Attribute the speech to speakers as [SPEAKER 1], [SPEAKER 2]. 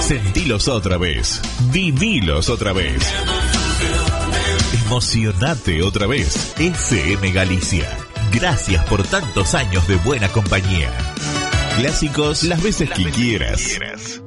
[SPEAKER 1] Sentilos otra vez. Vivilos otra vez. Emocionate otra vez. FM Galicia. Gracias por tantos años de buena compañía. Clásicos las veces que quieras.